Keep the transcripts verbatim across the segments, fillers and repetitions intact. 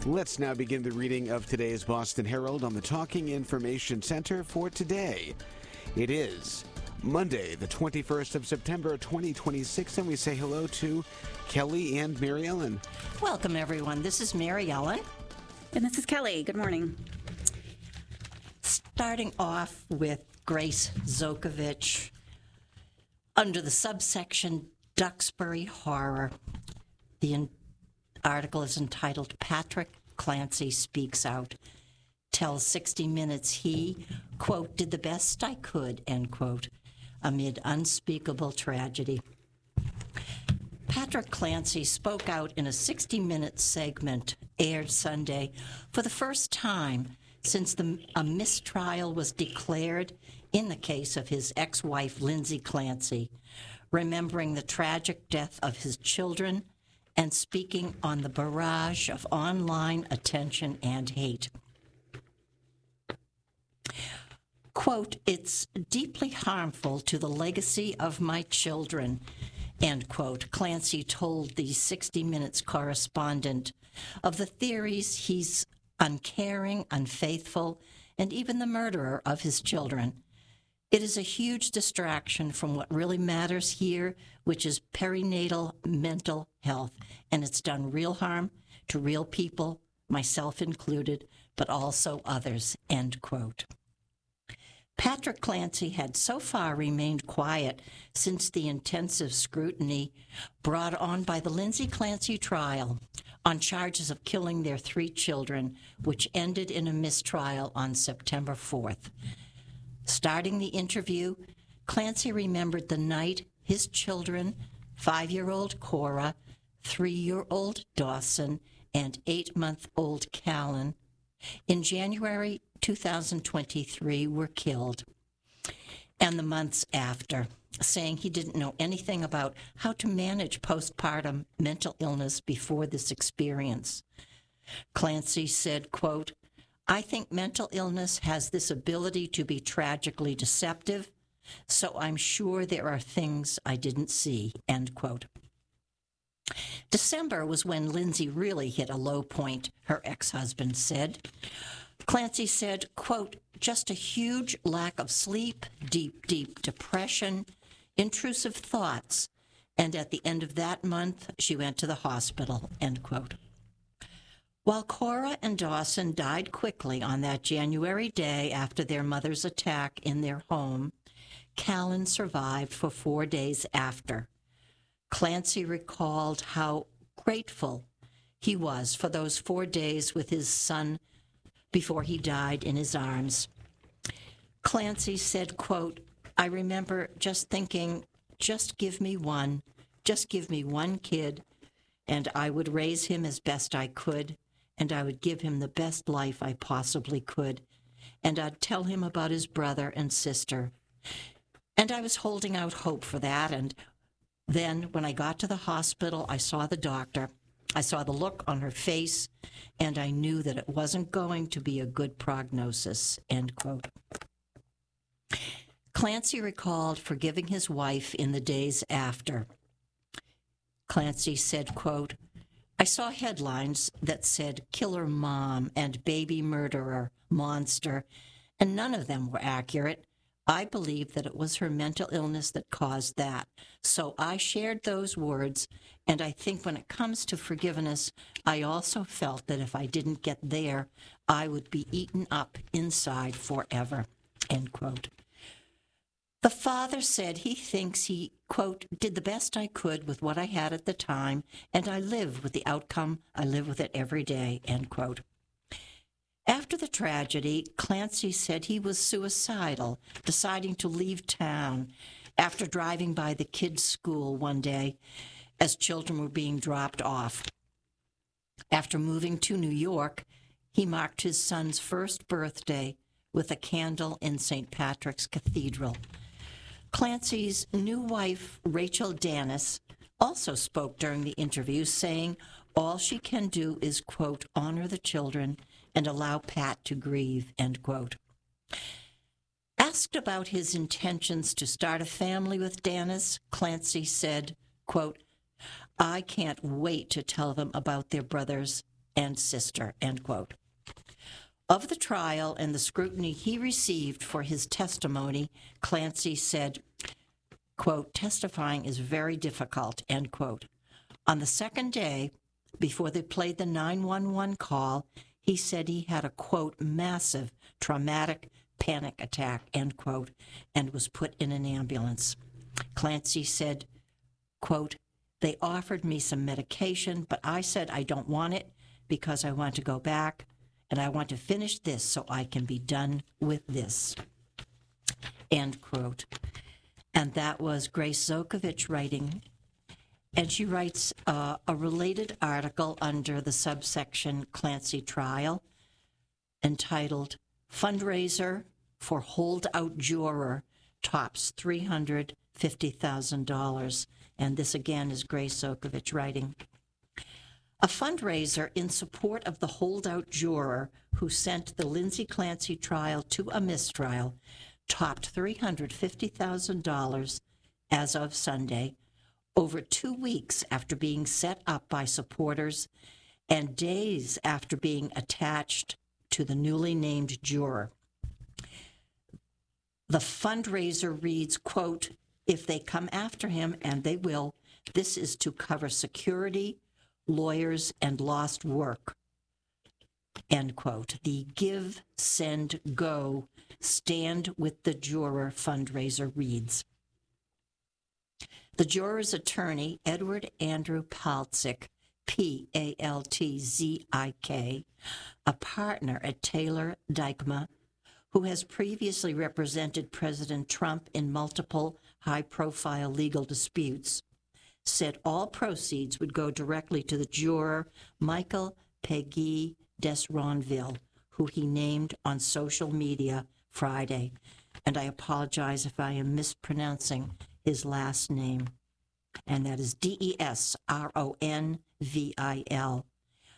Let's now begin the reading of today's Boston Herald on the Talking Information Center for today. It is Monday, the twenty-first of September, twenty twenty-six, and we say hello to Kelly and Mary Ellen. Welcome, everyone. This is Mary Ellen. And this is Kelly. Good morning. Starting off with Grace Zokovich under the subsection Duxbury Horror. The in- article is entitled Patrick Clancy Speaks Out. Tells sixty minutes he, quote, did the best I could, end quote, amid unspeakable tragedy. Patrick Clancy spoke out in a sixty-minute segment aired Sunday for the first time since the, a mistrial was declared in the case of his ex-wife, Lindsay Clancy, remembering the tragic death of his children and speaking on the barrage of online attention and hate. Quote, it's deeply harmful to the legacy of my children, end quote, Clancy told the sixty minutes correspondent of the theories he's uncaring, unfaithful, and even the murderer of his children. It is a huge distraction from what really matters here, which is perinatal mental health, and it's done real harm to real people, myself included, but also others, end quote. Patrick Clancy had so far remained quiet since the intensive scrutiny brought on by the Lindsay Clancy trial on charges of killing their three children, which ended in a mistrial on September fourth. Starting the interview, Clancy remembered the night his children, five-year-old Cora, three-year-old Dawson, and eight-month-old Callan, in January two thousand twenty-three were killed, and the months after, saying he didn't know anything about how to manage postpartum mental illness before this experience. Clancy said, quote, I think mental illness has this ability to be tragically deceptive, so I'm sure there are things I didn't see, end quote. December was when Lindsay really hit a low point, her ex-husband said. Clancy said, quote, just a huge lack of sleep, deep, deep depression, intrusive thoughts, and at the end of that month, she went to the hospital, end quote. While Cora and Dawson died quickly on that January day after their mother's attack in their home, Callan survived for four days after. Clancy recalled how grateful he was for those four days with his son before he died in his arms. Clancy said, quote, I remember just thinking, just give me one, just give me one kid, and I would raise him as best I could, and I would give him the best life I possibly could, and I'd tell him about his brother and sister. And I was holding out hope for that, and then when I got to the hospital, I saw the doctor. I saw the look on her face, and I knew that it wasn't going to be a good prognosis, end quote. Clancy recalled forgiving his wife in the days after. Clancy said, quote, I saw headlines that said killer mom and baby murderer, monster, and none of them were accurate. I believe that it was her mental illness that caused that. So I shared those words, and I think when it comes to forgiveness, I also felt that if I didn't get there, I would be eaten up inside forever, end quote. The father said he thinks he, quote, did the best I could with what I had at the time, and I live with the outcome. I live with it every day, end quote. After the tragedy, Clancy said he was suicidal, deciding to leave town after driving by the kids' school one day as children were being dropped off. After moving to New York, he marked his son's first birthday with a candle in Saint Patrick's Cathedral. Clancy's new wife, Rachel Dennis, also spoke during the interview, saying all she can do is, quote, honor the children and allow Pat to grieve, end quote. Asked about his intentions to start a family with Dennis, Clancy said, quote, I can't wait to tell them about their brothers. and sister, end quote. Of the trial and the scrutiny he received for his testimony, Clancy said, quote, testifying is very difficult, end quote. On the second day, before they played the nine one one call, he said he had a, quote, massive traumatic panic attack, end quote, and was put in an ambulance. Clancy said, quote, they offered me some medication, but I said I don't want it because I want to go back and I want to finish this so I can be done with this, end quote. And that was Grace Zokovich writing. And she writes uh, a related article under the subsection Clancy Trial entitled Fundraiser for Holdout Juror Tops three hundred fifty thousand dollars. And this again is Grace Zokovich writing. A fundraiser in support of the holdout juror who sent the Lindsay Clancy trial to a mistrial topped three hundred fifty thousand dollars as of Sunday, over two weeks after being set up by supporters and days after being attached to the newly named juror. The fundraiser reads, quote, if they come after him, and they will, this is to cover security, lawyers, and lost work, end quote. The Give, Send, Go, Stand with the Juror fundraiser reads. The juror's attorney, Edward Andrew Paltzik, P A L T Z I K, a partner at Taylor Dykema, who has previously represented President Trump in multiple high-profile legal disputes, said all proceeds would go directly to the juror Michael Peggy Desronville, who he named on social media Friday. And I apologize if I am mispronouncing his last name. And that is D E S R O N V I L.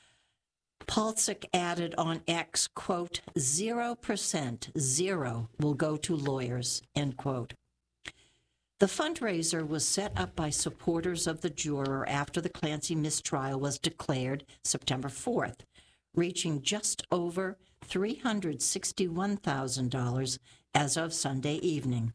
Paltzik added on X, quote, zero percent, zero will go to lawyers, end quote. The fundraiser was set up by supporters of the juror after the Clancy mistrial was declared September fourth, reaching just over three hundred sixty-one thousand dollars as of Sunday evening.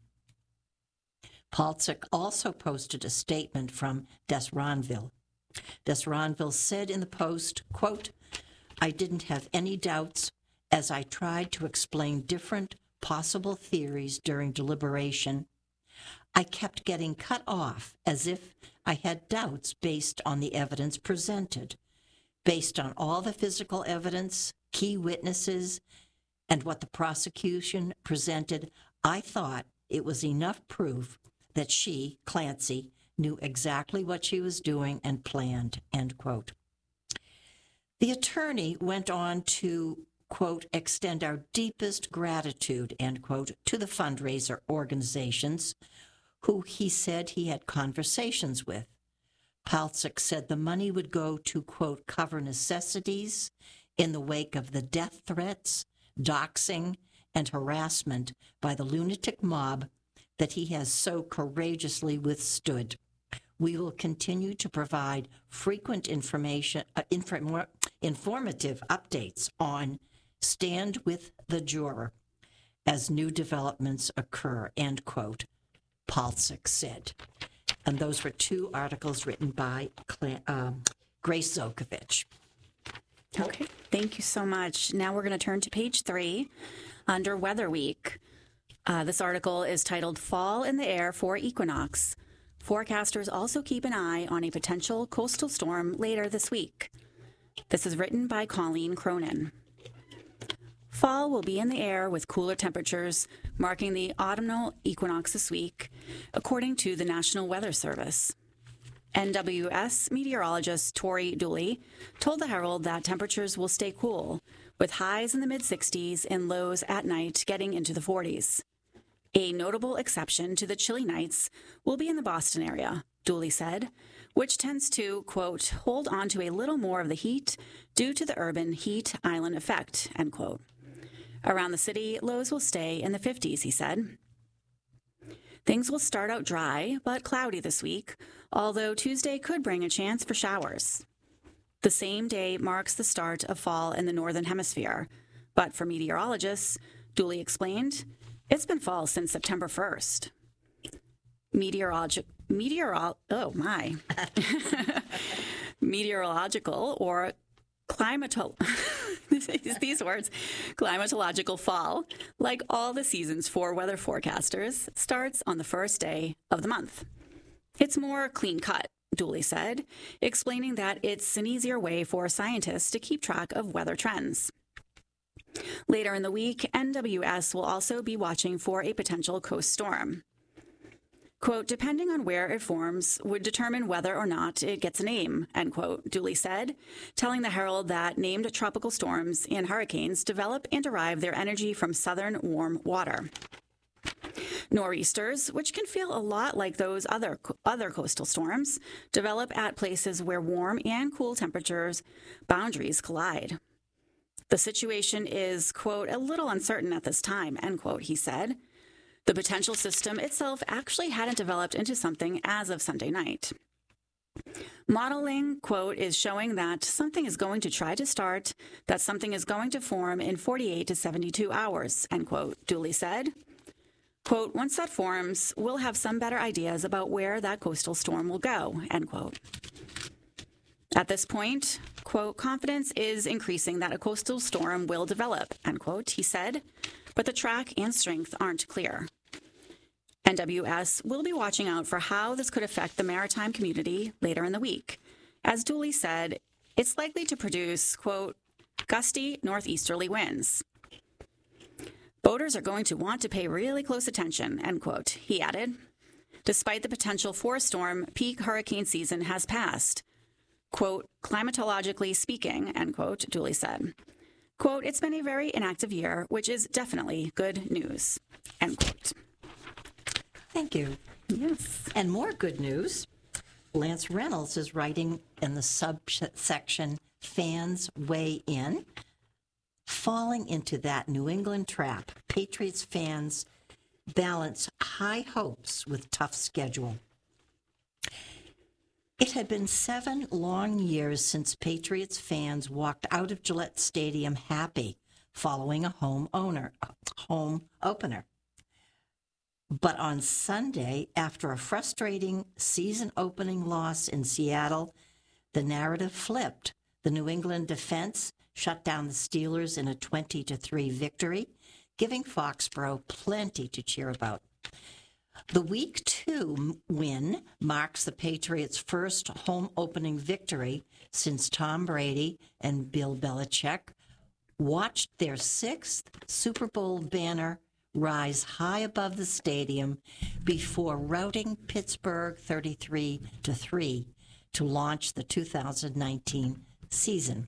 Paltzik also posted a statement from Desronville. Desronville said in the post, quote, I didn't have any doubts as I tried to explain different possible theories during deliberation. I kept getting cut off as if I had doubts based on the evidence presented, based on all the physical evidence, key witnesses, and what the prosecution presented. I thought it was enough proof that she, Clancy, knew exactly what she was doing and planned, end quote. The attorney went on to, quote, extend our deepest gratitude, end quote, to the fundraiser organizations who he said he had conversations with. Paltzik said the money would go to, quote, cover necessities in the wake of the death threats, doxing, and harassment by the lunatic mob that he has so courageously withstood. We will continue to provide frequent information, uh, inform, informative updates on Stand with the Juror as new developments occur, end quote, Paltzik said. And those were two articles written by um, Grace Zokovich. Okay, thank you so much. Now we're going to turn to page three under Weather Week. Uh, this article is titled Fall in the Air for Equinox. Forecasters also keep an eye on a potential coastal storm later this week. This is written by Colleen Cronin. Fall will be in the air with cooler temperatures, marking the autumnal equinox this week, according to the National Weather Service. N W S meteorologist Tori Dooley told the Herald that temperatures will stay cool, with highs in the mid sixties and lows at night getting into the forties. A notable exception to the chilly nights will be in the Boston area, Dooley said, which tends to, quote, hold on to a little more of the heat due to the urban heat island effect, end quote. Around the city, lows will stay in the fifties, he said. Things will start out dry, but cloudy this week, although Tuesday could bring a chance for showers. The same day marks the start of fall in the Northern Hemisphere. But for meteorologists, Dooley explained, it's been fall since September first. Meteorologic, meteorol, oh my. Meteorological or climatal, these words, climatological fall, like all the seasons for weather forecasters, starts on the first day of the month. It's more clean cut, Dooley said, explaining that it's an easier way for scientists to keep track of weather trends. Later in the week, N W S will also be watching for a potential coast storm. Quote, depending on where it forms would determine whether or not it gets a name, end quote, Dooley said, telling the Herald that named tropical storms and hurricanes develop and derive their energy from southern warm water. Nor'easters, which can feel a lot like those other other coastal storms, develop at places where warm and cool temperatures boundaries collide. The situation is, quote, a little uncertain at this time, end quote, he said. The potential system itself actually hadn't developed into something as of Sunday night. Modeling, quote, is showing that something is going to try to start, that something is going to form in forty-eight to seventy-two hours, end quote, Dooley said. Quote, once that forms, we'll have some better ideas about where that coastal storm will go, end quote. At this point, quote, confidence is increasing that a coastal storm will develop, end quote, he said, but the track and strength aren't clear. N W S will be watching out for how this could affect the maritime community later in the week. As Dooley said, it's likely to produce, quote, gusty northeasterly winds. Boaters are going to want to pay really close attention, end quote, he added. Despite the potential for a storm, peak hurricane season has passed. Quote, climatologically speaking, end quote, Dooley said. Quote, it's been a very inactive year, which is definitely good news, end quote. Thank you. Yes. And more good news. Lance Reynolds is writing in the subsection Fans Weigh In, falling into that New England trap. Patriots fans balance high hopes with tough schedule. It had been seven long years since Patriots fans walked out of Gillette Stadium happy following a home owner, home opener. But on Sunday, after a frustrating season-opening loss in Seattle, the narrative flipped. The New England defense shut down the Steelers in a twenty to three victory, giving Foxborough plenty to cheer about. The Week two win marks the Patriots' first home opening victory since Tom Brady and Bill Belichick watched their sixth Super Bowl banner rise high above the stadium before routing Pittsburgh thirty-three to three to launch the two thousand nineteen season.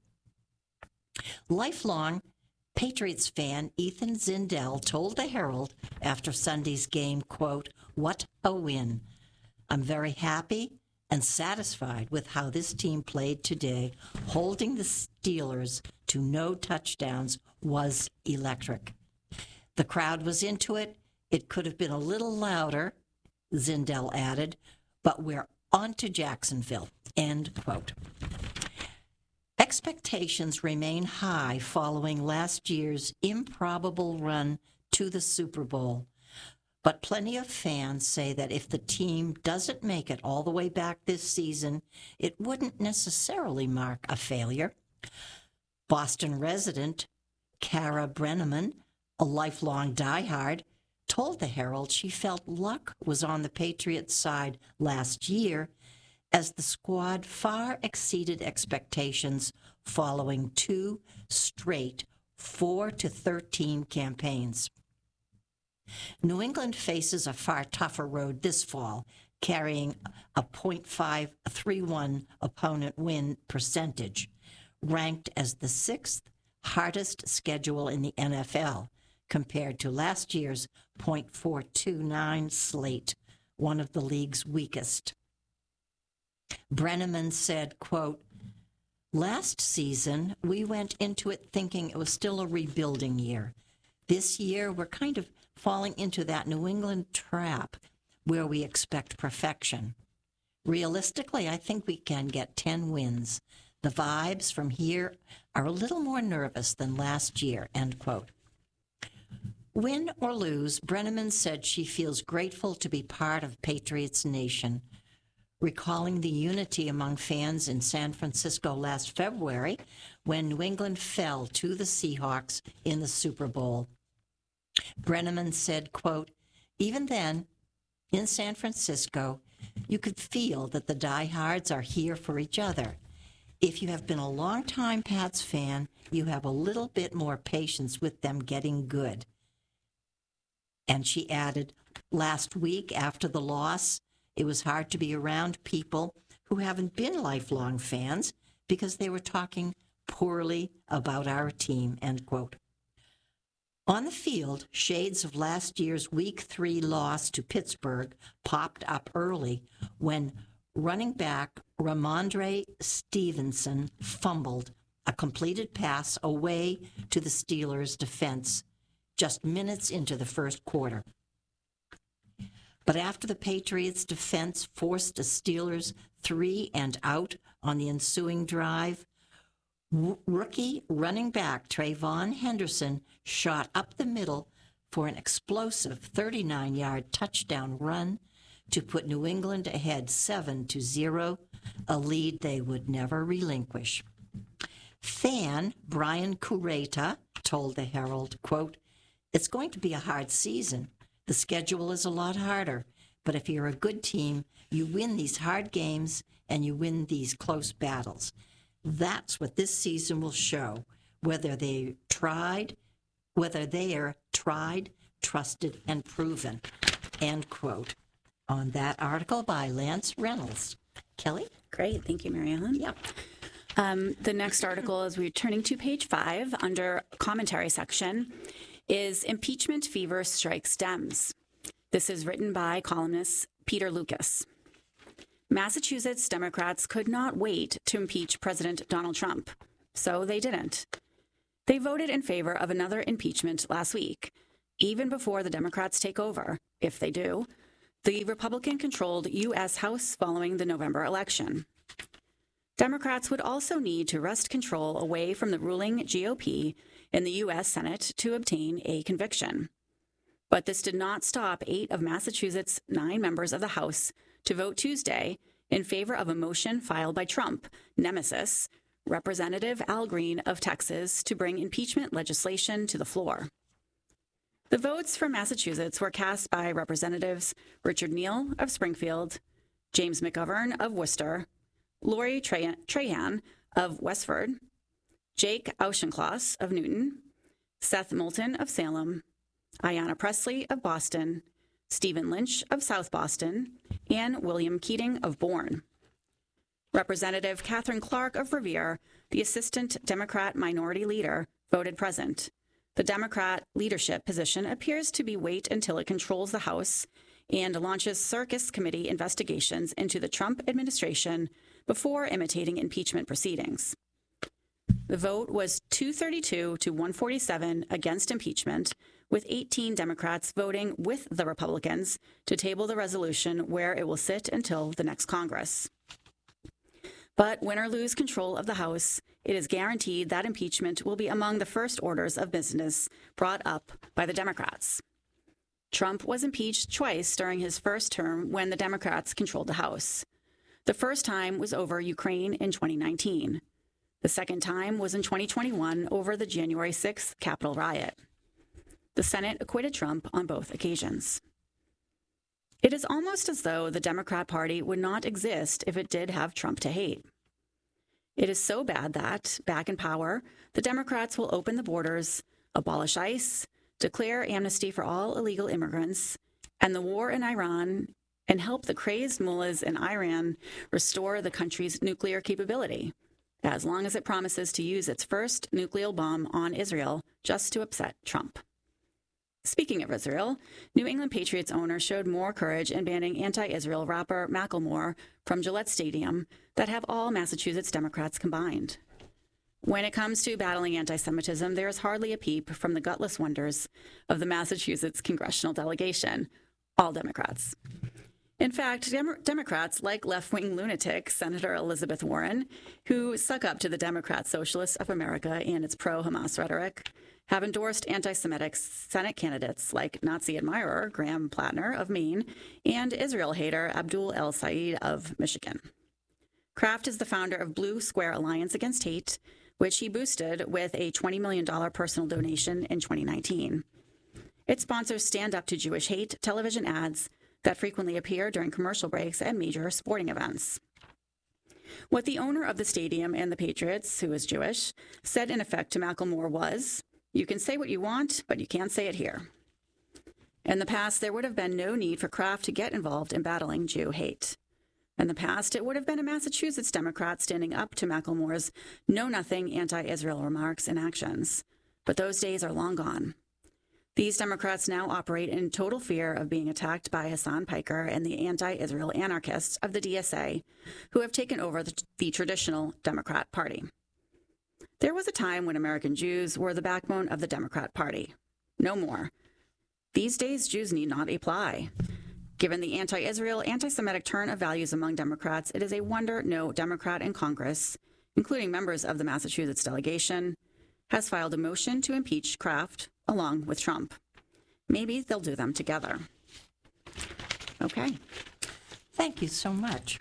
Lifelong Patriots fan Ethan Zindel told the Herald after Sunday's game, quote, what a win. I'm very happy and satisfied with how this team played today. Holding the Steelers to no touchdowns was electric. The crowd was into it. It could have been a little louder, Zindel added, but we're on to Jacksonville, end quote. Expectations remain high following last year's improbable run to the Super Bowl. But plenty of fans say that if the team doesn't make it all the way back this season, it wouldn't necessarily mark a failure. Boston resident Kara Brenneman, a lifelong diehard, told the Herald she felt luck was on the Patriots' side last year as the squad far exceeded expectations following two straight four to thirteen campaigns. New England faces a far tougher road this fall, carrying a point five three one opponent win percentage, ranked as the sixth hardest schedule in the N F L, compared to last year's point four two nine slate, one of the league's weakest. Brenneman said, quote, last season, we went into it thinking it was still a rebuilding year. This year, we're kind of falling into that New England trap where we expect perfection. Realistically, I think we can get ten wins. The vibes from here are a little more nervous than last year, end quote. Win or lose, Brenneman said she feels grateful to be part of Patriots Nation, recalling the unity among fans in San Francisco last February when New England fell to the Seahawks in the Super Bowl. Brenneman said, quote, even then, in San Francisco, you could feel that the diehards are here for each other. If you have been a longtime Pats fan, you have a little bit more patience with them getting good. And she added, last week after the loss, it was hard to be around people who haven't been lifelong fans because they were talking poorly about our team, end quote. On the field, shades of last year's Week three loss to Pittsburgh popped up early when running back Ramondre Stevenson fumbled a completed pass away to the Steelers' defense just minutes into the first quarter. But after the Patriots' defense forced the Steelers three and out on the ensuing drive, w- rookie running back Trayvon Henderson shot up the middle for an explosive thirty-nine-yard touchdown run to put New England ahead seven to zero, a lead they would never relinquish. Fan Brian Cureta told the Herald, quote, it's going to be a hard season. The schedule is a lot harder, but if you're a good team, you win these hard games and you win these close battles. That's what this season will show, whether they tried, whether they are tried, trusted, and proven, end quote. On that article by Lance Reynolds. Kelly? Great. Thank you, Mary Ellen. Yep. Um, the next article, as we're turning to page five, under commentary section, is Impeachment Fever Strikes Dems. This is written by columnist Peter Lucas. Massachusetts Democrats could not wait to impeach President Donald Trump, so they didn't. They voted in favor of another impeachment last week, even before the Democrats take over, if they do, the Republican-controlled U S House following the November election. Democrats would also need to wrest control away from the ruling G O P in the U S Senate to obtain a conviction. But this did not stop eight of Massachusetts' nine members of the House to vote Tuesday in favor of a motion filed by Trump nemesis, Representative Al Green of Texas, to bring impeachment legislation to the floor. The votes from Massachusetts were cast by Representatives Richard Neal of Springfield, James McGovern of Worcester, Lori Trahan of Westford, Jake Auchincloss of Newton, Seth Moulton of Salem, Ayanna Pressley of Boston, Stephen Lynch of South Boston, and William Keating of Bourne. Representative Catherine Clark of Revere, the Assistant Democrat Minority Leader, voted present. The Democrat leadership position appears to be wait until it controls the House and launches circus committee investigations into the Trump administration before imitating impeachment proceedings. The vote was two thirty-two to one forty-seven against impeachment, with eighteen Democrats voting with the Republicans to table the resolution where it will sit until the next Congress. But win or lose control of the House, it is guaranteed that impeachment will be among the first orders of business brought up by the Democrats. Trump was impeached twice during his first term when the Democrats controlled the House. The first time was over Ukraine in twenty nineteen. The second time was in twenty twenty-one over the January sixth Capitol riot. The Senate acquitted Trump on both occasions. It is almost as though the Democrat Party would not exist if it did have Trump to hate. It is so bad that, back in power, the Democrats will open the borders, abolish ICE, declare amnesty for all illegal immigrants, and the war in Iran, and help the crazed mullahs in Iran restore the country's nuclear capability, as long as it promises to use its first nuclear bomb on Israel just to upset Trump. Speaking of Israel, New England Patriots owner showed more courage in banning anti-Israel rapper Macklemore from Gillette Stadium that have all Massachusetts Democrats combined. When it comes to battling anti-Semitism, there is hardly a peep from the gutless wonders of the Massachusetts congressional delegation, all Democrats. In fact, Dem- Democrats, like left-wing lunatic Senator Elizabeth Warren, who suck up to the Democrat Socialists of America and its pro-Hamas rhetoric, have endorsed anti-Semitic Senate candidates like Nazi admirer Graham Plattner of Maine and Israel hater Abdul El Sayed of Michigan. Kraft is the founder of Blue Square Alliance Against Hate, which he boosted with a twenty million dollars personal donation in twenty nineteen. It sponsors Stand Up to Jewish Hate television ads that frequently appear during commercial breaks at major sporting events. What the owner of the stadium and the Patriots, who is Jewish, said in effect to Macklemore was, "You can say what you want, but you can't say it here." In the past, there would have been no need for Kraft to get involved in battling Jew hate. In the past, it would have been a Massachusetts Democrat standing up to Macklemore's know-nothing anti-Israel remarks and actions. But those days are long gone. These Democrats now operate in total fear of being attacked by Hassan Piker and the anti-Israel anarchists of the D S A, who have taken over the, the traditional Democrat Party. There was a time when American Jews were the backbone of the Democrat Party. No more. These days, Jews need not apply. Given the anti-Israel, anti-Semitic turn of values among Democrats, it is a wonder no Democrat in Congress, including members of the Massachusetts delegation, has filed a motion to impeach Kraft along with Trump. Maybe they'll do them together. Okay. Thank you so much.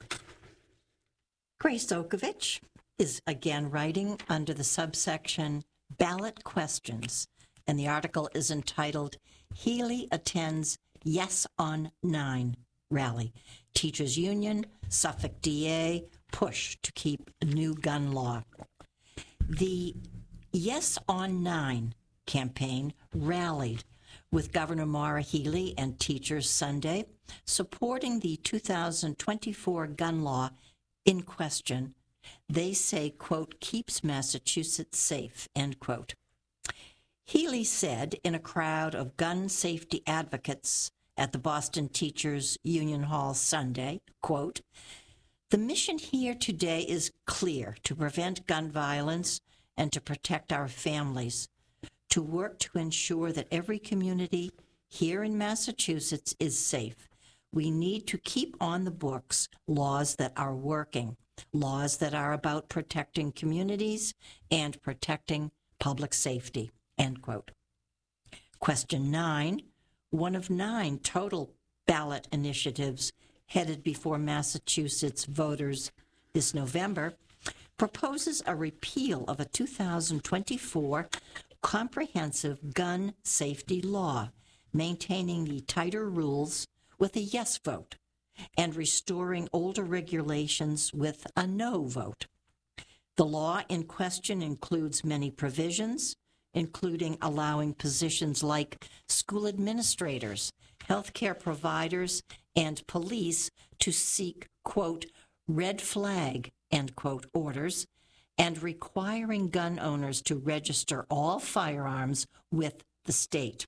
Grace Okovich is again writing under the subsection Ballot Questions, and the article is entitled Healey Attends Yes on Nine Rally. Teachers Union, Suffolk D A, push to keep new gun law. The Yes on Nine campaign rallied with Governor Maura Healey and Teachers Sunday, supporting the two thousand twenty-four gun law in question. They say, quote, keeps Massachusetts safe, end quote. Healey said in a crowd of gun safety advocates at the Boston Teachers Union Hall Sunday, quote, the mission here today is clear: to prevent gun violence and to protect our families, to work to ensure that every community here in Massachusetts is safe. We need to keep on the books laws that are working, laws that are about protecting communities and protecting public safety, end quote. Question nine, one of nine total ballot initiatives headed before Massachusetts voters this November, proposes a repeal of a two thousand twenty-four comprehensive gun safety law, maintaining the tighter rules with a yes vote and restoring older regulations with a no vote. The law in question includes many provisions, including allowing positions like school administrators, healthcare providers, and police to seek, quote, red flag, end quote, orders, and requiring gun owners to register all firearms with the state.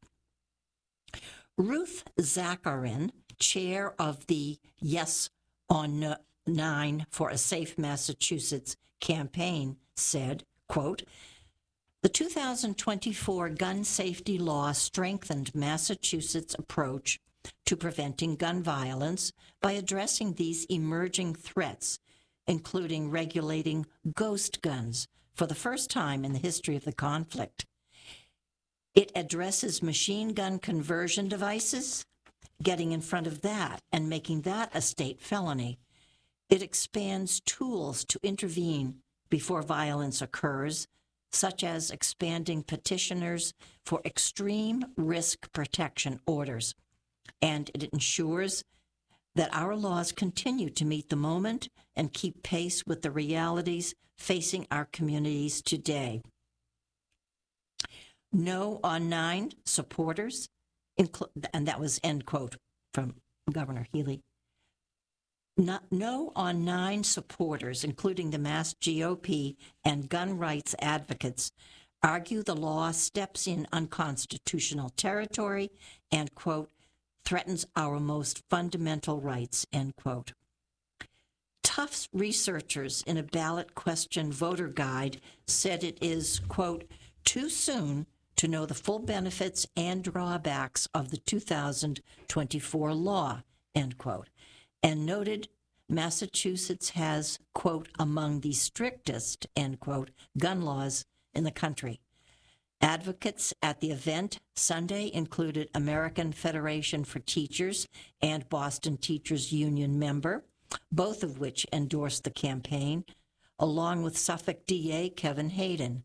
Ruth Zacharin, chair of the Yes on Nine for a Safe Massachusetts campaign, said, quote, the two thousand twenty-four gun safety law strengthened Massachusetts' approach to preventing gun violence by addressing these emerging threats, including regulating ghost guns for the first time in the history of the conflict. It addresses machine gun conversion devices, getting in front of that and making that a state felony. It expands tools to intervene before violence occurs, such as expanding petitioners for extreme risk protection orders. And it ensures that our laws continue to meet the moment and keep pace with the realities facing our communities today. No on nine supporters, inclu- and that was end quote from Governor Healey. Not, no on nine supporters, including the Mass G O P and gun rights advocates, argue the law steps in unconstitutional territory and, quote, threatens our most fundamental rights, end quote. Tufts researchers in a ballot question voter guide said it is, quote, too soon to know the full benefits and drawbacks of the two thousand twenty-four law, end quote, and noted Massachusetts has, quote, among the strictest, end quote, gun laws in the country. Advocates at the event Sunday included American Federation for Teachers and Boston Teachers Union member, both of which endorsed the campaign, along with Suffolk D A Kevin Hayden.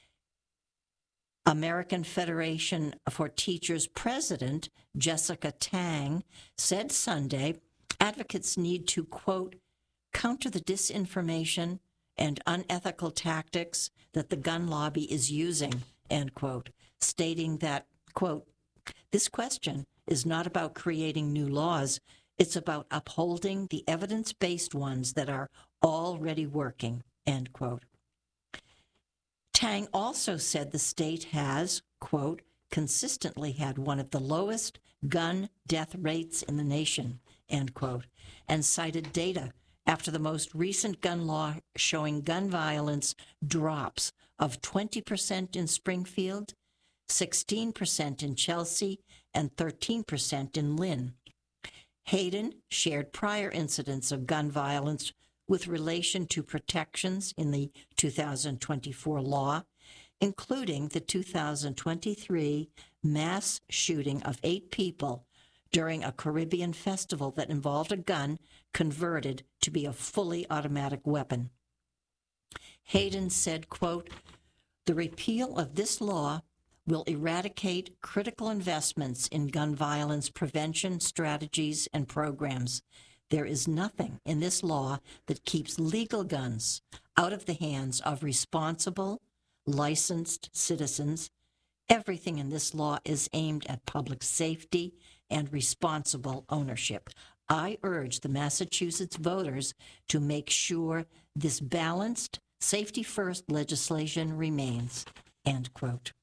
American Federation for Teachers President Jessica Tang said Sunday advocates need to, quote, counter the disinformation and unethical tactics that the gun lobby is using, end quote, stating that, quote, this question is not about creating new laws, it's about upholding the evidence-based ones that are already working, end quote. Tang also said the state has, quote, consistently had one of the lowest gun death rates in the nation, end quote, and cited data after the most recent gun law showing gun violence drops of twenty percent in Springfield, sixteen percent in Chelsea, and thirteen percent in Lynn. Hayden shared prior incidents of gun violence with relation to protections in the two thousand twenty-four law, including the two thousand twenty-three mass shooting of eight people during a Caribbean festival that involved a gun converted to be a fully automatic weapon. Hayden said, quote, the repeal of this law will eradicate critical investments in gun violence prevention strategies and programs. There is nothing in this law that keeps legal guns out of the hands of responsible, licensed citizens. Everything in this law is aimed at public safety and responsible ownership. I urge the Massachusetts voters to make sure this balanced, safety-first legislation remains, end quote.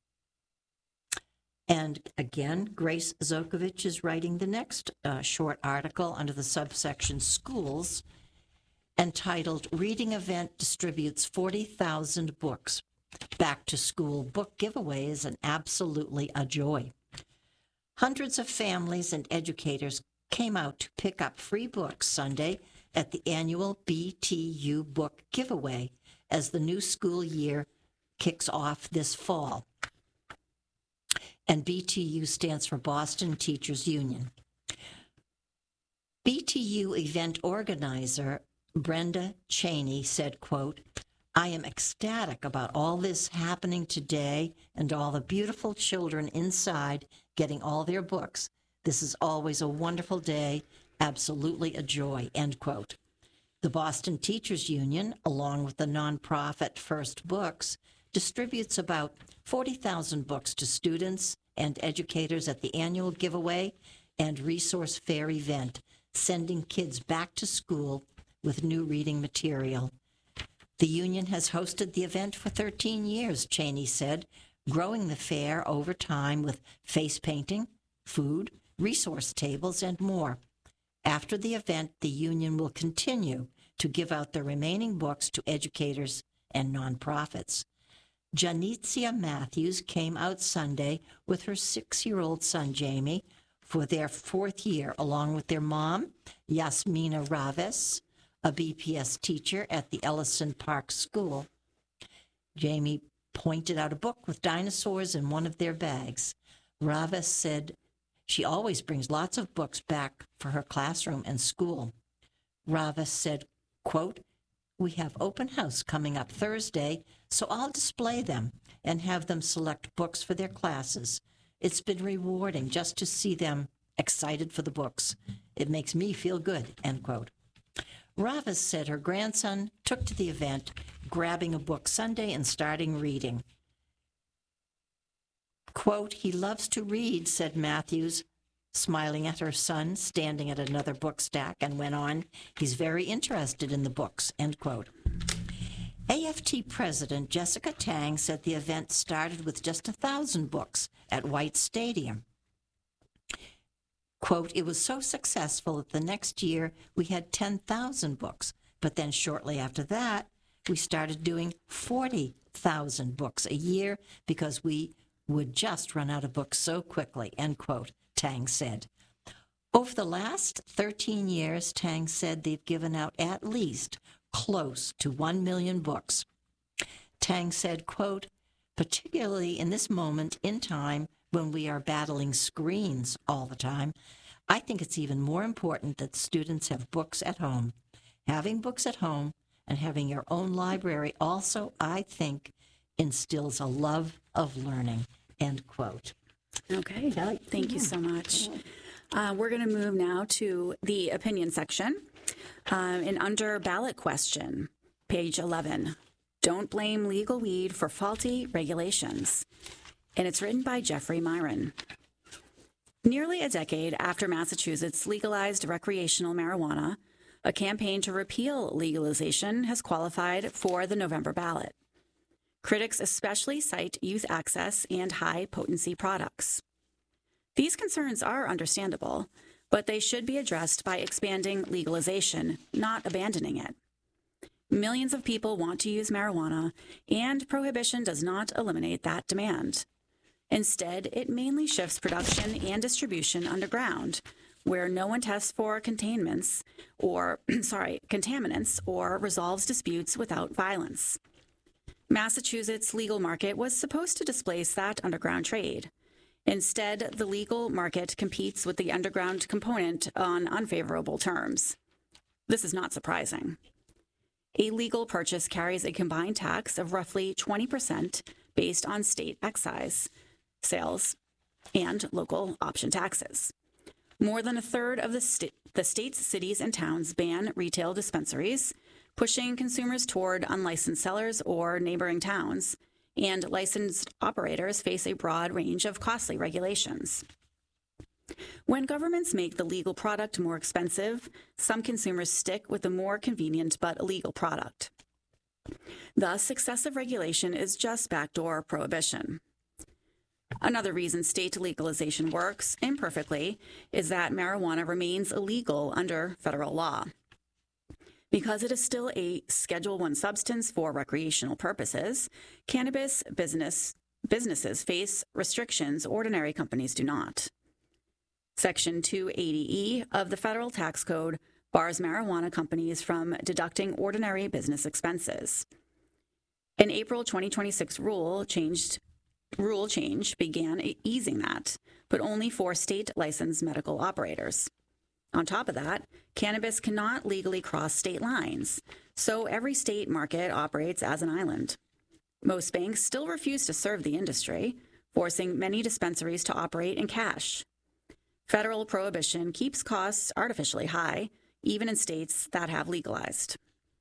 And again, Grace Zokovich is writing the next uh, short article under the subsection Schools, entitled Reading Event Distributes forty thousand Books. Back to School Book Giveaway is an absolutely a joy. Hundreds of families and educators came out to pick up free books Sunday at the annual B T U Book Giveaway as the new school year kicks off this fall. And B T U stands for Boston Teachers Union. B T U event organizer Brenda Cheney said, quote, I am ecstatic about all this happening today and all the beautiful children inside getting all their books. This is always a wonderful day, absolutely a joy, end quote. The Boston Teachers Union, along with the nonprofit First Books, distributes about forty thousand books to students and educators at the annual giveaway and resource fair event, sending kids back to school with new reading material. The union has hosted the event for thirteen years, Cheney said, growing the fair over time with face painting, food, resource tables, and more. After the event, the union will continue to give out the remaining books to educators and nonprofits. Janitzia Matthews came out Sunday with her six-year-old son, Jamie, for their fourth year, along with their mom, Yasmina Raves, a B P S teacher at the Ellison Park School. Jamie pointed out a book with dinosaurs in one of their bags. Raves said she always brings lots of books back for her classroom and school. Raves said, quote, we have open house coming up Thursday, so I'll display them and have them select books for their classes. It's been rewarding just to see them excited for the books. It makes me feel good, end quote. Ravis said her grandson took to the event, grabbing a book Sunday and starting reading. Quote, he loves to read, said Matthews, smiling at her son, standing at another book stack, and went on, he's very interested in the books, end quote. A F T President Jessica Tang said the event started with just a thousand books at White Stadium. Quote, it was so successful that the next year we had ten thousand books, but then shortly after that, we started doing forty thousand books a year because we would just run out of books so quickly, end quote, Tang said. Over the last thirteen years, Tang said they've given out at least close to one million books. Tang said, quote, particularly in this moment in time when we are battling screens all the time, I think it's even more important that students have books at home. Having books at home and having your own library also, I think, instills a love of learning, end quote. Okay, thank you so much. Uh, we're going to move now to the opinion section. Um, and under ballot question, page eleven, don't blame legal weed for faulty regulations. And it's written by Jeffrey Myron. Nearly a decade after Massachusetts legalized recreational marijuana, a campaign to repeal legalization has qualified for the November ballot. Critics especially cite youth access and high-potency products. These concerns are understandable, but they should be addressed by expanding legalization, not abandoning it. Millions of people want to use marijuana, and prohibition does not eliminate that demand. Instead, it mainly shifts production and distribution underground, where no one tests for containments or, sorry, contaminants or resolves disputes without violence. Massachusetts' legal market was supposed to displace that underground trade. Instead, the legal market competes with the underground component on unfavorable terms. This is not surprising. A legal purchase carries a combined tax of roughly twenty percent based on state excise, sales, and local option taxes. More than a third of the, st- the state's cities and towns ban retail dispensaries, pushing consumers toward unlicensed sellers or neighboring towns, and licensed operators face a broad range of costly regulations. When governments make the legal product more expensive, some consumers stick with the more convenient but illegal product. Thus, excessive regulation is just backdoor prohibition. Another reason state legalization works imperfectly is that marijuana remains illegal under federal law. Because it is still a Schedule One substance for recreational purposes, cannabis business, businesses face restrictions ordinary companies do not. Section two eighty E of the Federal Tax Code bars marijuana companies from deducting ordinary business expenses. An April twenty twenty-six rule changed rule change began easing that, but only for state-licensed medical operators. On top of that, cannabis cannot legally cross state lines, so every state market operates as an island. Most banks still refuse to serve the industry, forcing many dispensaries to operate in cash. Federal prohibition keeps costs artificially high, even in states that have legalized.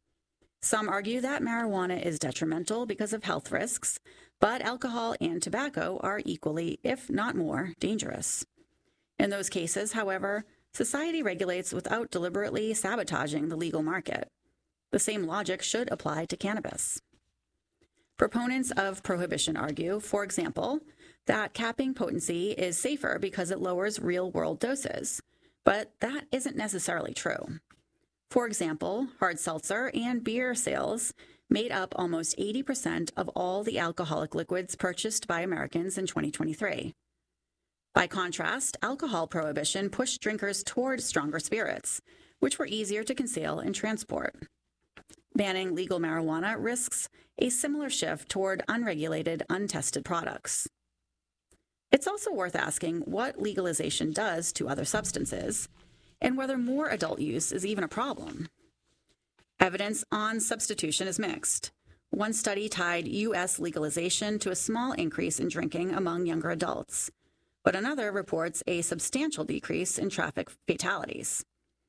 Some argue that marijuana is detrimental because of health risks, but alcohol and tobacco are equally, if not more, dangerous. In those cases, however, society regulates without deliberately sabotaging the legal market. The same logic should apply to cannabis. Proponents of prohibition argue, for example, that capping potency is safer because it lowers real-world doses, but that isn't necessarily true. For example, hard seltzer and beer sales made up almost eighty percent of all the alcoholic liquids purchased by Americans in twenty twenty-three. By contrast, alcohol prohibition pushed drinkers toward stronger spirits, which were easier to conceal and transport. Banning legal marijuana risks a similar shift toward unregulated, untested products. It's also worth asking what legalization does to other substances, and whether more adult use is even a problem. Evidence on substitution is mixed. One study tied U S legalization to a small increase in drinking among younger adults, but another reports a substantial decrease in traffic fatalities.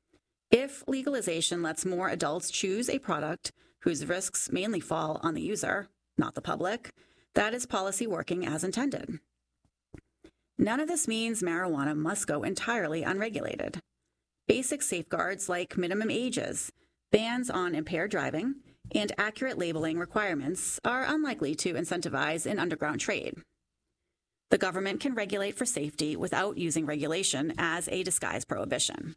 If legalization lets more adults choose a product whose risks mainly fall on the user, not the public, that is policy working as intended. None of this means marijuana must go entirely unregulated. Basic safeguards like minimum ages, bans on impaired driving, and accurate labeling requirements are unlikely to incentivize an underground trade. The government can regulate for safety without using regulation as a disguised prohibition.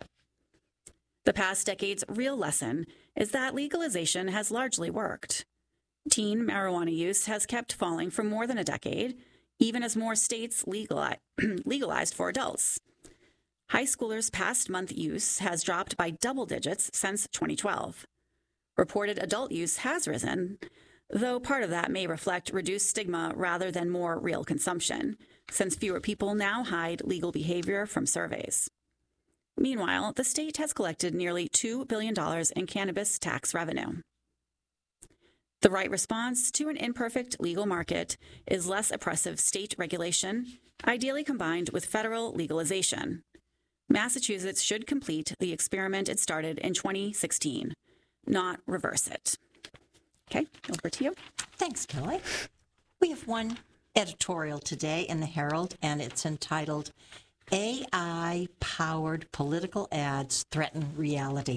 The past decade's real lesson is that legalization has largely worked. Teen marijuana use has kept falling for more than a decade, even as more states legalized for adults. High schoolers' past month use has dropped by double digits since twenty twelve. Reported adult use has risen, though part of that may reflect reduced stigma rather than more real consumption, since fewer people now hide legal behavior from surveys. Meanwhile, the state has collected nearly two billion dollars in cannabis tax revenue. The right response to an imperfect legal market is less oppressive state regulation, ideally combined with federal legalization. Massachusetts should complete the experiment it started in twenty sixteen, not reverse it. Okay, over to you. Thanks, Kelly. We have one editorial today in the Herald, and it's entitled A I-Powered Political Ads Threaten Reality.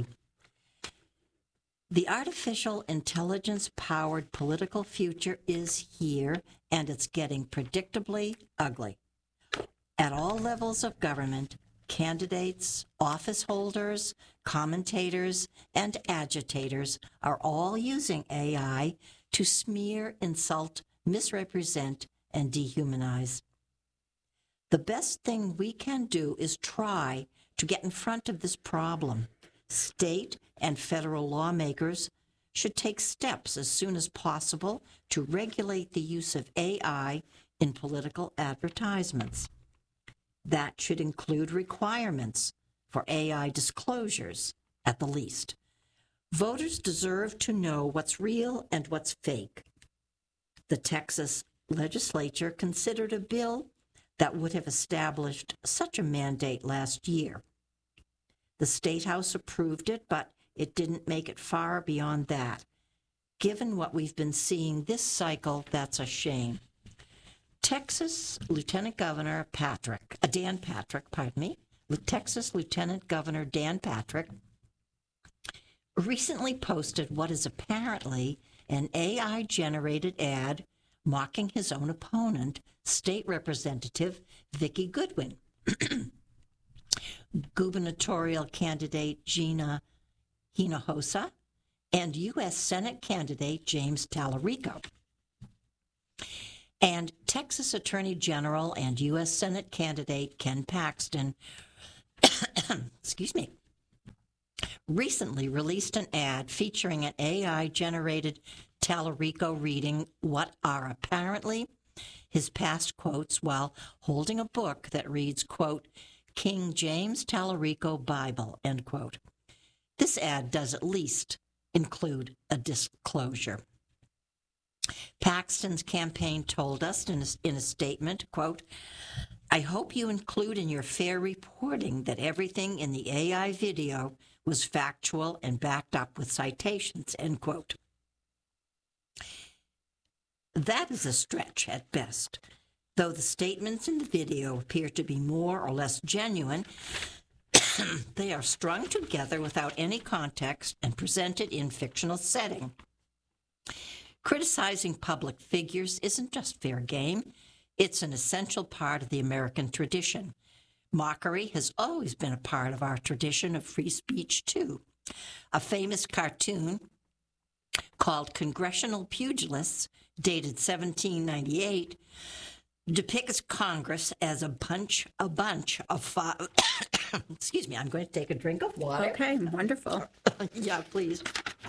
The artificial intelligence-powered political future is here, and it's getting predictably ugly. At all levels of government, candidates, office holders, commentators, and agitators are all using A I to smear, insult, misrepresent, and dehumanize. The best thing we can do is try to get in front of this problem. State and federal lawmakers should take steps as soon as possible to regulate the use of A I in political advertisements. That should include requirements for A I disclosures, at the least. Voters deserve to know what's real and what's fake. The Texas legislature considered a bill that would have established such a mandate last year. The State House approved it, but it didn't make it far beyond that. Given what we've been seeing this cycle, that's a shame. Texas Lieutenant Governor Patrick, uh, Dan Patrick, pardon me, Texas Lieutenant Governor Dan Patrick recently posted what is apparently an A I-generated ad mocking his own opponent, State Representative Vicki Goodwin, gubernatorial candidate Gina Hinojosa, and U S Senate candidate James Tallarico. And Texas Attorney General and U S Senate candidate Ken Paxton, excuse me, recently released an ad featuring an A I-generated Tallarico reading what are apparently his past quotes while holding a book that reads, quote, King James Tallarico Bible, end quote. This ad does at least include a disclosure. Paxton's campaign told us in a, in a statement, quote, I hope you include in your fair reporting that everything in the A I video was factual and backed up with citations, end quote. That is a stretch at best. Though the statements in the video appear to be more or less genuine, they are strung together without any context and presented in fictional setting. Criticizing public figures isn't just fair game. It's an essential part of the American tradition. Mockery has always been a part of our tradition of free speech, too. A famous cartoon called Congressional Pugilists, dated seventeen ninety-eight, depicts Congress as a bunch, a bunch of fi- excuse me, I'm going to take a drink of water. Okay, wonderful. Yeah, please.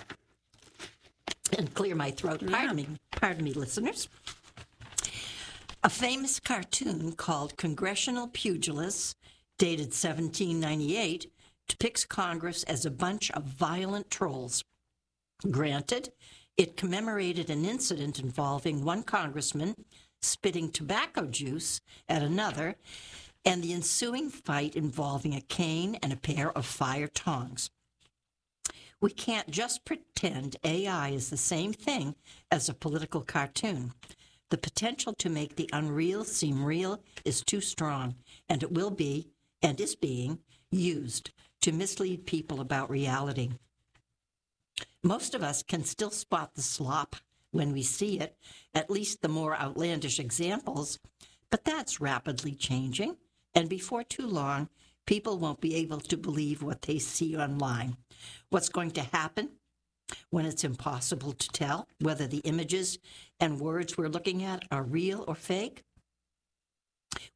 And clear my throat. Pardon Yeah. me, pardon me, listeners. A famous cartoon called Congressional Pugilists, dated seventeen ninety-eight, depicts Congress as a bunch of violent trolls. Granted, it commemorated an incident involving one congressman spitting tobacco juice at another, and the ensuing fight involving a cane and a pair of fire tongs. We can't just pretend A I is the same thing as a political cartoon. The potential to make the unreal seem real is too strong, and it will be, and is being, used to mislead people about reality. Most of us can still spot the slop when we see it, at least the more outlandish examples, but that's rapidly changing, and before too long, people won't be able to believe what they see online. What's going to happen when it's impossible to tell whether the images and words we're looking at are real or fake?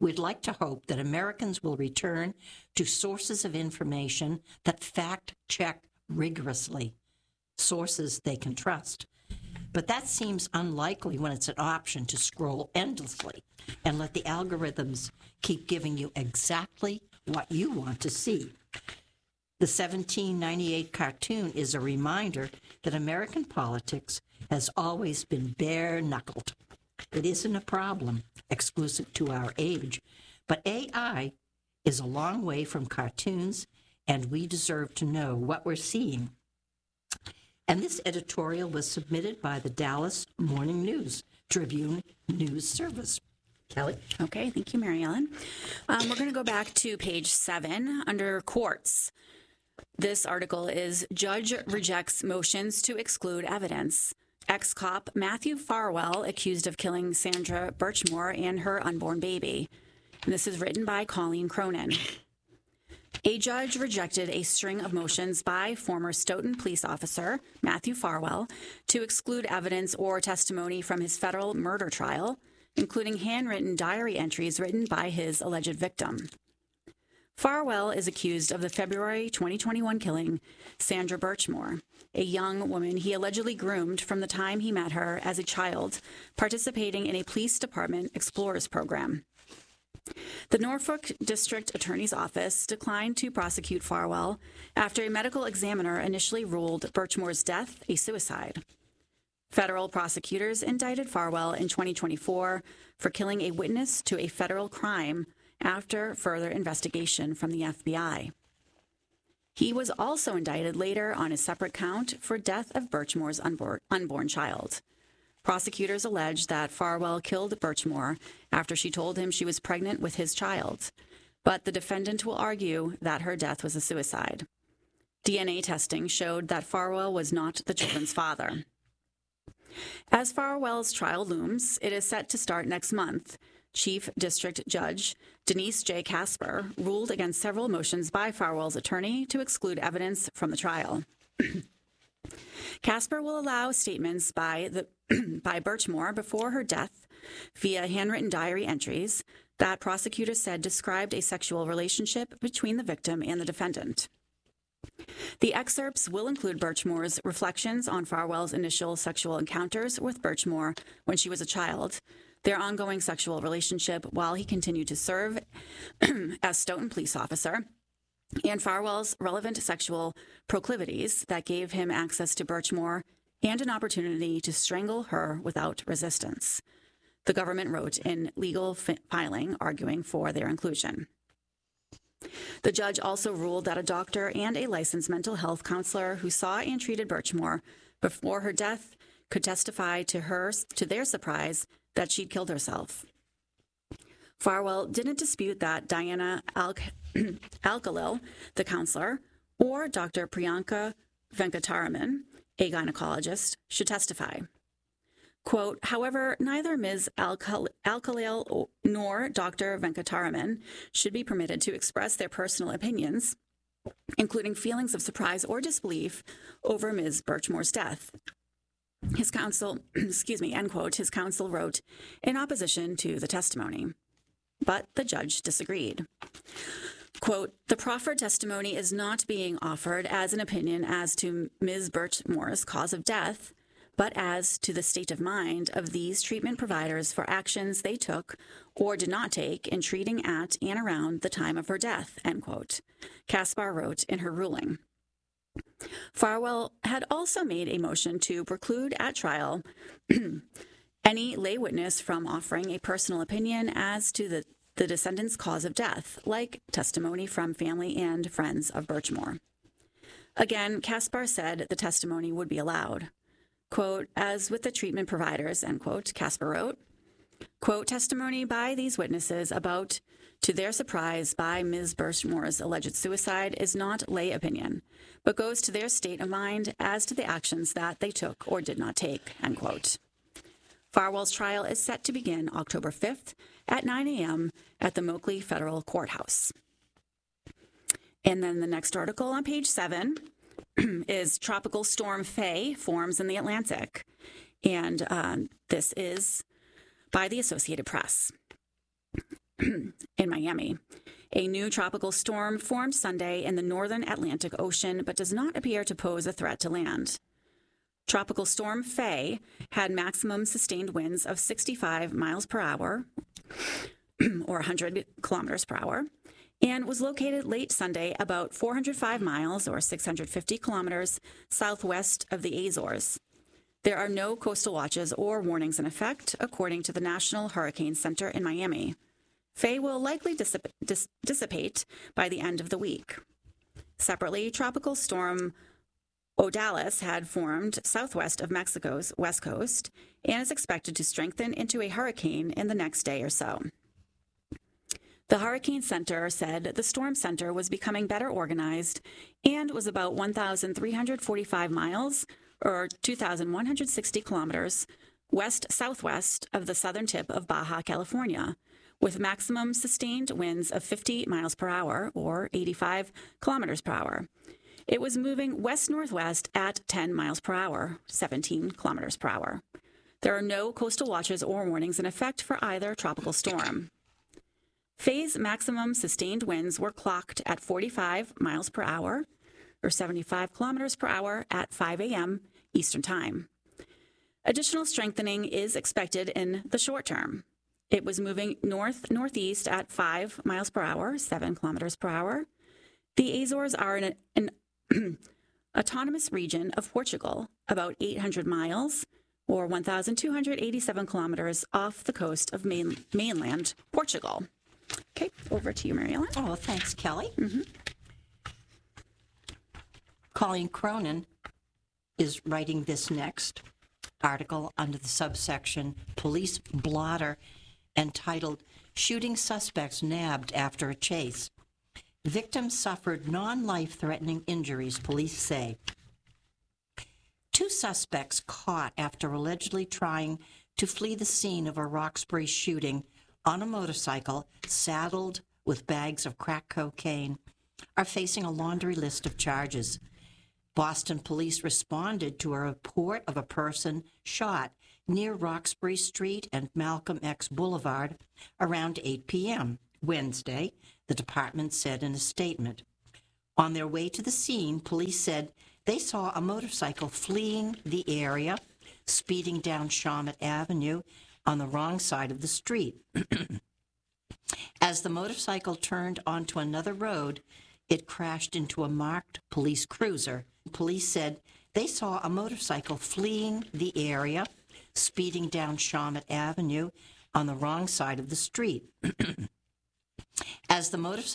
We'd like to hope that Americans will return to sources of information that fact-check rigorously, sources they can trust. But that seems unlikely when it's an option to scroll endlessly and let the algorithms keep giving you exactly what you want to see. The seventeen ninety-eight cartoon is a reminder that American politics has always been bare-knuckled. It isn't a problem exclusive to our age, but A I is a long way from cartoons, and we deserve to know what we're seeing. And this editorial was submitted by the Dallas Morning News Tribune News Service. Kelly? Okay, thank you, Mary Ellen. Um, we're going to go back to page seven under courts. This article is Judge Rejects Motions to Exclude Evidence. Ex-cop Matthew Farwell accused of killing Sandra Birchmore and her unborn baby. And this is written by Colleen Cronin. A judge rejected a string of motions by former Stoughton police officer Matthew Farwell to exclude evidence or testimony from his federal murder trial, including handwritten diary entries written by his alleged victim. Farwell is accused of the February twenty twenty-one killing Sandra Birchmore, a young woman he allegedly groomed from the time he met her as a child, participating in a police department explorers program. The Norfolk District Attorney's Office declined to prosecute Farwell after a medical examiner initially ruled Birchmore's death a suicide. Federal prosecutors indicted Farwell in twenty twenty-four for killing a witness to a federal crime after further investigation from the F B I. He was also indicted later on a separate count for death of Birchmore's unborn, unborn child. Prosecutors allege that Farwell killed Birchmore after she told him she was pregnant with his child, but the defendant will argue that her death was a suicide. D N A testing showed that Farwell was not the children's father. As Farwell's trial looms, it is set to start next month. Chief District Judge Denise J. Casper ruled against several motions by Farwell's attorney to exclude evidence from the trial. Casper will allow statements by the by Birchmore before her death via handwritten diary entries that prosecutors said described a sexual relationship between the victim and the defendant. The excerpts will include Birchmore's reflections on Farwell's initial sexual encounters with Birchmore when she was a child, their ongoing sexual relationship while he continued to serve as Stoughton police officer, and Farwell's relevant sexual proclivities that gave him access to Birchmore and an opportunity to strangle her without resistance. The government wrote in legal fi- filing arguing for their inclusion. The judge also ruled that a doctor and a licensed mental health counselor who saw and treated Birchmore before her death could testify to her, to their surprise, that she'd killed herself. Farwell didn't dispute that Diana Al- Alkalil, the counselor, or Doctor Priyanka Venkataraman, a gynecologist, should testify. Quote, however, neither Miz Alkal- Alkalil nor Doctor Venkataraman should be permitted to express their personal opinions, including feelings of surprise or disbelief over Miz Birchmore's death. His counsel, excuse me, end quote, his counsel wrote in opposition to the testimony. But the judge disagreed. Quote, the proffered testimony is not being offered as an opinion as to Miz Birchmore's cause of death, but as to the state of mind of these treatment providers for actions they took or did not take in treating at and around the time of her death, end quote, Caspar wrote in her ruling. Farwell had also made a motion to preclude at trial any lay witness from offering a personal opinion as to the, the descendant's cause of death, like testimony from family and friends of Birchmore. Again, Caspar said the testimony would be allowed. Quote, as with the treatment providers, end quote, Caspar wrote, quote, testimony by these witnesses about, to their surprise, by Miz Birchmore's alleged suicide is not lay opinion, but goes to their state of mind as to the actions that they took or did not take, end quote. Farwell's trial is set to begin October fifth at nine a.m. at the Moakley Federal Courthouse. And then the next article on page seven is Tropical Storm Faye forms in the Atlantic. And um, this is by the Associated Press. in Miami. A new tropical storm formed Sunday in the northern Atlantic Ocean, but does not appear to pose a threat to land. Tropical Storm Faye had maximum sustained winds of sixty-five miles per hour, or one hundred kilometers per hour, and was located late Sunday about four hundred five miles, or six hundred fifty kilometers, southwest of the Azores. There are no coastal watches or warnings in effect, according to the National Hurricane Center in Miami. Faye will likely dissip- dis- dissipate by the end of the week. Separately, Tropical Storm Odalis had formed southwest of Mexico's west coast and is expected to strengthen into a hurricane in the next day or so. The Hurricane Center said the storm center was becoming better organized and was about one thousand three hundred forty-five miles, or two thousand one hundred sixty kilometers, west-southwest of the southern tip of Baja California, with maximum sustained winds of fifty miles per hour, or eighty-five kilometers per hour. It was moving west-northwest at ten miles per hour, seventeen kilometers per hour. There are no coastal watches or warnings in effect for either tropical storm. Faye's maximum sustained winds were clocked at forty-five miles per hour, or seventy-five kilometers per hour at five a.m. Eastern Time. Additional strengthening is expected in the short term. It was moving north-northeast at five miles per hour, seven kilometers per hour. The Azores are in an autonomous region of Portugal, about eight hundred miles, or one thousand two hundred eighty-seven kilometers off the coast of main, mainland Portugal. Okay, over to you, Mary Ellen. Oh, thanks, Kelly. Mm-hmm. Colleen Cronin is writing this next article under the subsection Police Blotter, entitled Shooting Suspects Nabbed After a Chase. Victims suffered non-life-threatening injuries, police say. Two suspects caught after allegedly trying to flee the scene of a Roxbury shooting on a motorcycle saddled with bags of crack cocaine are facing a laundry list of charges. Boston police responded to a report of a person shot near Roxbury Street and Malcolm X Boulevard around eight p.m. Wednesday, the department said in a statement. On their way to the scene, police said they saw a motorcycle fleeing the area, speeding down Shawmut Avenue on the wrong side of the street. As the motorcycle turned onto another road, it crashed into a marked police cruiser. Police said they saw a motorcycle fleeing the area, speeding down Shawmut Avenue on the wrong side of the street. As the motorcycle